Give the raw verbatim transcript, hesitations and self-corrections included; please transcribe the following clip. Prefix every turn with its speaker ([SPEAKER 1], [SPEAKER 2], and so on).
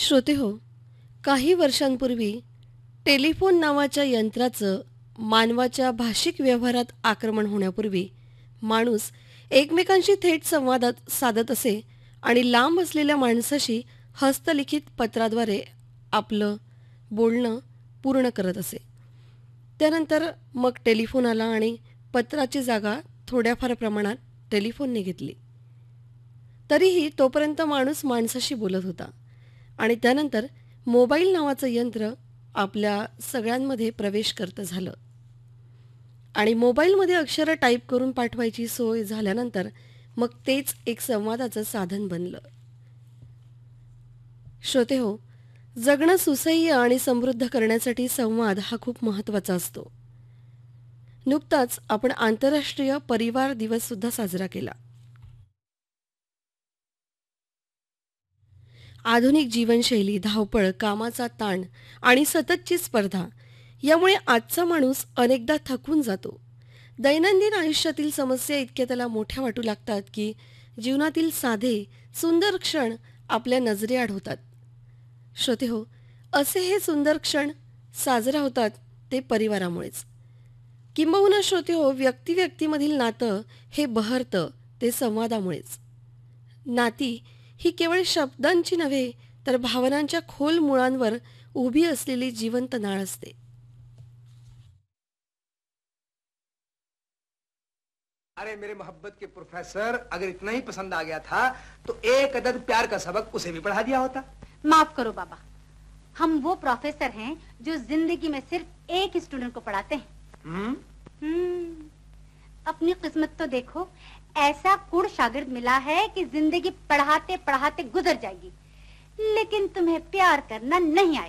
[SPEAKER 1] श्रोते हो, काही वर्षांपूर्वी टेलिफोन नावाच्या यंत्राचं मानवाच्या भाषिक व्यवहारात आक्रमण होण्यापूर्वी माणूस एकमेकांशी थेट संवादात साधत असे आणि लांब असलेल्या माणसाशी हस्तलिखित पत्राद्वारे आपलं बोलणं पूर्ण करत असे. त्यानंतर मग टेलिफोन आला आणि पत्राची जागा थोड्याफार प्रमाणात टेलिफोनने घेतली. तरीही तोपर्यंत माणूस माणसाशी बोलत होता आणि त्यानंतर मोबाईल नावाचं यंत्र आपल्या सगळ्यांमध्ये प्रवेश करतं झालं आणि मोबाईलमध्ये अक्षरं टाईप करून पाठवायची सोय झाल्यानंतर मग तेच एक संवादाचं साधन बनलं. श्रोते हो, जगणं सुसह्य आणि समृद्ध करण्यासाठी संवाद हा खूप महत्त्वाचा असतो. नुकताच आपण आंतरराष्ट्रीय परिवार दिवस सुद्धा साजरा केला. आधुनिक जीवनशैली, धावपळ, कामाचा ताण आणि सततची स्पर्धा यामुळे आजचा माणूस अनेकदा थकून जातो. दैनंदिन आयुष्यातील समस्या इतक्या त्याला मोठ्या वाटू लागतात की जीवनातील साधे सुंदर क्षण आपल्या नजरेआड होतात. श्रोते हो, असे हे सुंदर क्षण साजरा होतात ते परिवारामुळेच. किंबहुना श्रोते हो, व्यक्ती व्यक्तीमधील नातं हे बहरतं ते संवादामुळेच. नाती ही केवळ शब्दांची नव्हे तर भावनांच्या खोल मुळांवर उभी असलेली जिवंत नाळ असते.
[SPEAKER 2] अरे मेरे मोहब्बत के प्रोफेसर, अगर इतना ही पसंद आ गया था तो एक अदद प्यार का सबक उसे भी पढ़ा दिया होता.
[SPEAKER 3] माफ करो बाबा, हम वो प्रोफेसर हैं जो जिंदगी में सिर्फ एक स्टूडेंट को पढ़ाते हैं.
[SPEAKER 2] हम्म
[SPEAKER 3] हम्म, अपनी किस्मत तो देखो, ऐसा कुड़ शागिर्द मिला है कि जिंदगी पढ़ाते पढ़ाते गुजर जाएगी, लेकिन तुम्हें प्यार करना नहीं आएगा.